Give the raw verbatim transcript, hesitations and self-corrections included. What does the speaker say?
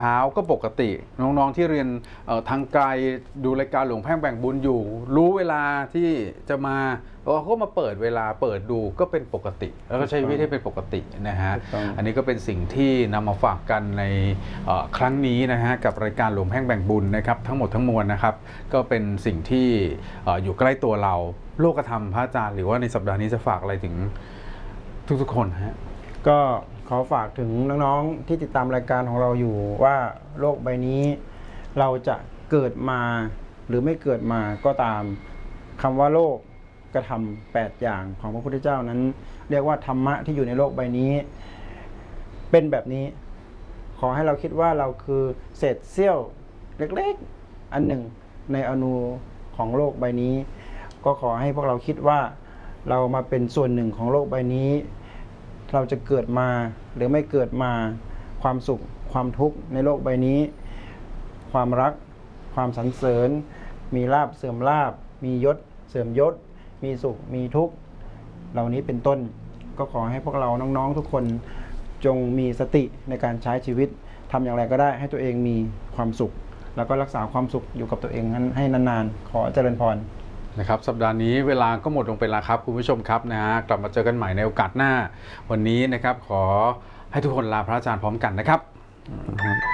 เช้าก็ปกติน้องๆที่เรียนทางไกลดูรายการหลวงแพ่งแบ่งบุญอยู่รู้เวลาที่จะมาเราก็มาเปิดเวลาเปิดดูก็เป็นปกติแล้วก็ใช้ชีวิตให้เป็นปกตินะฮะอันนี้ก็เป็นสิ่งที่นำมาฝากกันในครั้งนี้นะฮะกับรายการหลวงแพ่งแบ่งบุญนะครับทั้งหมดทั้งมวลนะครับก็เป็นสิ่งที่อยู่ใกล้ตัวเราโลกธรรมพระอาจารย์หรือว่าในสัปดาห์นี้จะฝากอะไรถึงทุกๆคนฮะก็ขอฝากถึงน้องๆที่ติดตามรายการของเราอยู่ว่าโลกใบนี้เราจะเกิดมาหรือไม่เกิดมาก็ตามคำว่าโลกกระทำแปดอย่างของพระพุทธเจ้านั้นเรียกว่าธรรมะที่อยู่ในโลกใบนี้เป็นแบบนี้ขอให้เราคิดว่าเราคือเศษเสี้ยวเล็กๆอันหนึ่งในอนูของโลกใบนี้ก็ขอให้พวกเราคิดว่าเรามาเป็นส่วนหนึ่งของโลกใบนี้เราจะเกิดมาหรือไม่เกิดมาความสุขความทุกข์ในโลกใบนี้ความรักความสรรเสริญมีลาภเสื่อมลาภมียศเสื่อมยศมีสุขมีทุกข์เหล่านี้เป็นต้นก็ขอให้พวกเราน้องๆทุกคนจงมีสติในการใช้ชีวิตทำอย่างไรก็ได้ให้ตัวเองมีความสุขแล้วก็รักษาความสุขอยู่กับตัวเองนั้นให้นานๆขอเจริญพรนะครับสัปดาห์นี้เวลาก็หมดลงไปแล้วครับคุณผู้ชมครับนะฮะกลับมาเจอกันใหม่ในโอกาสหน้าวันนี้นะครับขอให้ทุกคนลาพระอาจารย์พร้อมกันนะครับ